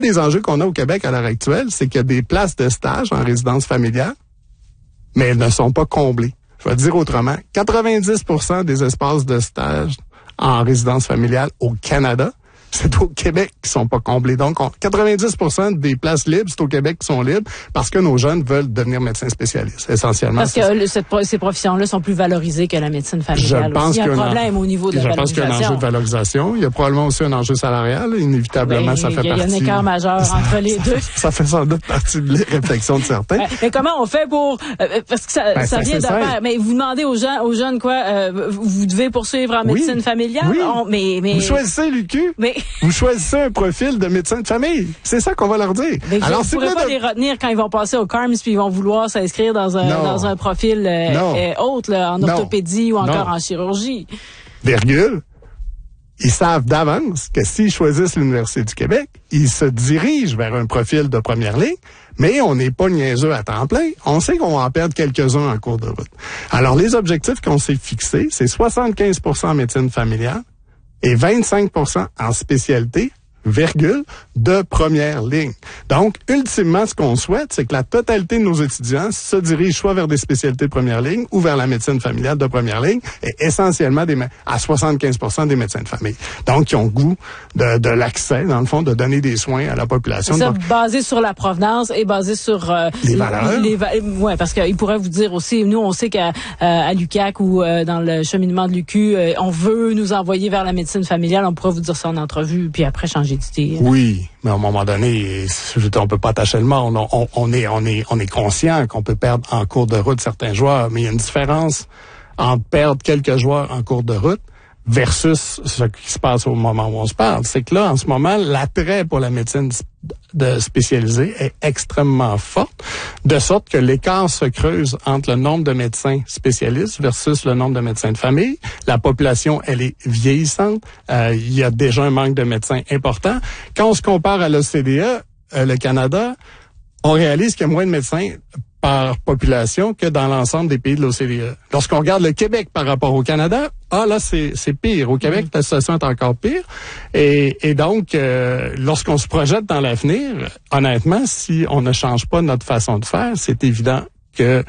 des enjeux qu'on a au Québec à l'heure actuelle, c'est qu'il y a des places de stage en résidence familiale, mais elles ne sont pas comblées. Je vais dire autrement, 90% des espaces de stage en résidence familiale au Canada, c'est au Québec qui sont pas comblés. Donc, 90% des places libres, c'est au Québec qui sont libres parce que nos jeunes veulent devenir médecins spécialistes, essentiellement. Parce que ces professions-là sont plus valorisées que la médecine familiale. Il y a un problème au niveau de la valorisation. Je pense qu'il y a un enjeu de valorisation. Il y a probablement aussi un enjeu salarial. Inévitablement, ça fait partie. Il y a un écart majeur entre les deux. Ça fait sans doute partie de la réflexion de certains. Mais comment on fait pour... parce que ça vient de pair. Mais vous demandez aux jeunes quoi? Vous devez poursuivre en médecine familiale? Oui. Mais vous choisissez l'UQ. Vous choisissez un profil de médecin de famille. C'est ça qu'on va leur dire. Mais alors, vous ne pourrez pas les retenir quand ils vont passer au CARMS puis ils vont vouloir s'inscrire dans un profil autre, là, en orthopédie ou encore en chirurgie. Virgule. Ils savent d'avance que s'ils choisissent l'Université du Québec, ils se dirigent vers un profil de première ligne, mais on n'est pas niaiseux à temps plein. On sait qu'on va en perdre quelques-uns en cours de route. Alors, les objectifs qu'on s'est fixés, c'est 75% en médecine familiale, et 25% en spécialité, de première ligne. Donc, ultimement, ce qu'on souhaite, c'est que la totalité de nos étudiants se dirigent soit vers des spécialités de première ligne ou vers la médecine familiale de première ligne, et essentiellement à 75% des médecins de famille. Donc, ils ont goût de l'accès, dans le fond, de donner des soins à la population. Ça, basé sur la provenance et basé sur les valeurs. Ouais, parce qu'ils pourraient vous dire aussi, nous, on sait qu'à l'UQAC ou dans le cheminement de l'UQ, on veut nous envoyer vers la médecine familiale. On pourrait vous dire ça en entrevue, puis après changer d'idée. Oui, mais à un moment donné, on peut pas tâcher le monde. On est conscient qu'on peut perdre en cours de route certains joueurs, mais il y a une différence entre perdre quelques joueurs en cours de route versus ce qui se passe au moment où on se parle. C'est que là, en ce moment, l'attrait pour la médecine spécialisée est extrêmement forte, de sorte que l'écart se creuse entre le nombre de médecins spécialistes versus le nombre de médecins de famille. La population, elle est vieillissante. Il y a déjà un manque de médecins important. Quand on se compare à l'OCDE, le Canada, on réalise qu'il y a moins de médecins par population que dans l'ensemble des pays de l'OCDE. Lorsqu'on regarde le Québec par rapport au Canada, là, c'est pire. Au Québec, la situation est encore pire. Et donc, lorsqu'on se projette dans l'avenir, honnêtement, si on ne change pas notre façon de faire, c'est évident que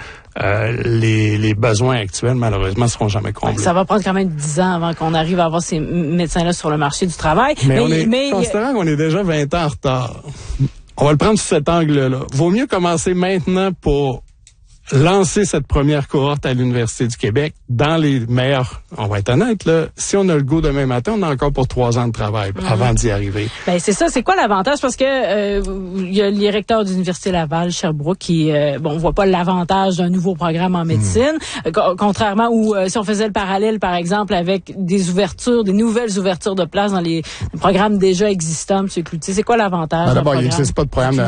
les besoins actuels, malheureusement, ne seront jamais comblés. Ça va prendre quand même 10 ans avant qu'on arrive à avoir ces médecins-là sur le marché du travail. Mais considérant qu'on est déjà 20 ans en retard, on va le prendre sous cet angle-là. Vaut mieux commencer maintenant pour lancer cette première cohorte à l'Université du Québec dans les meilleurs, on va être honnête, là, si on a le goût demain matin, on a encore pour 3 ans de travail avant d'y arriver. Ben c'est ça, c'est quoi l'avantage? Parce que il y a les recteurs d'Université Laval, Sherbrooke, qui on voit pas l'avantage d'un nouveau programme en médecine, contrairement où si on faisait le parallèle, par exemple, avec des nouvelles ouvertures de places dans les programmes déjà existants, M. Cloutier, c'est quoi l'avantage? D'abord, il n'existe pas de programme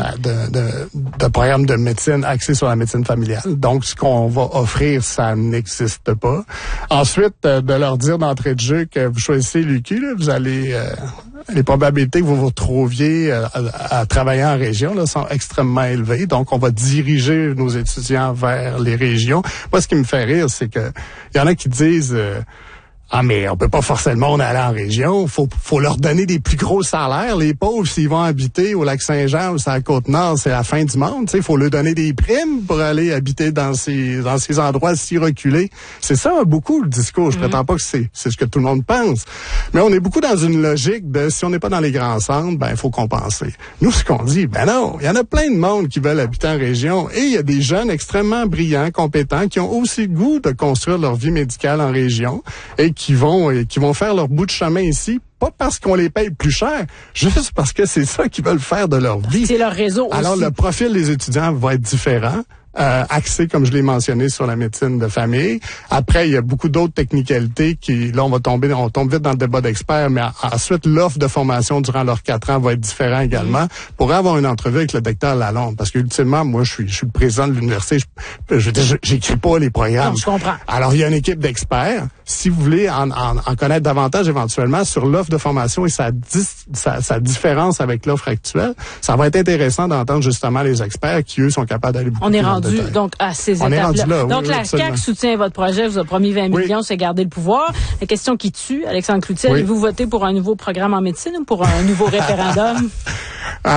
de programme de médecine axé sur la médecine familiale. Donc, ce qu'on va offrir, ça n'existe pas. Ensuite, de leur dire d'entrée de jeu que vous choisissez l'UQ, là, vous allez... les probabilités que vous vous retrouviez à travailler en région là, sont extrêmement élevées. Donc, on va diriger nos étudiants vers les régions. Moi, ce qui me fait rire, c'est que il y en a qui disent... mais on peut pas forcer le monde à aller en région. Faut leur donner des plus gros salaires. Les pauvres, s'ils vont habiter au Lac-Saint-Jean ou sur la Côte-Nord, c'est la fin du monde. Il faut leur donner des primes pour aller habiter dans ces endroits si reculés. C'est ça, beaucoup, le discours. Je prétends pas que c'est ce que tout le monde pense. Mais on est beaucoup dans une logique de si on n'est pas dans les grands centres, il faut compenser. Nous, ce qu'on dit, non, il y en a plein de monde qui veulent habiter en région. Et il y a des jeunes extrêmement brillants, compétents, qui ont aussi le goût de construire leur vie médicale en région et qui vont faire leur bout de chemin ici, pas parce qu'on les paye plus cher, juste parce que c'est ça qu'ils veulent faire de leur vie. C'est leur réseau aussi. Alors, le profil des étudiants va être différent. Axé, comme je l'ai mentionné, sur la médecine de famille. Après, il y a beaucoup d'autres technicalités qui, là, on tombe vite dans le débat d'experts, mais ensuite, l'offre de formation durant leurs 4 ans va être différente également. Pour avoir une entrevue avec le docteur Lalonde, parce que ultimement, moi, je suis le président de l'université, j'écris pas les programmes. Non, je comprends. Alors, il y a une équipe d'experts. Si vous voulez en connaître davantage éventuellement sur l'offre de formation et sa différence avec l'offre actuelle, ça va être intéressant d'entendre justement les experts qui, eux, sont capables d'aller beaucoup plus dans le détail. Donc à ces étapes-là. Donc la CAQ soutient votre projet, vous a promis 20 millions, c'est garder le pouvoir. La question qui tue, Alexandre Cloutier, allez-vous voter pour un nouveau programme en médecine ou pour un nouveau référendum?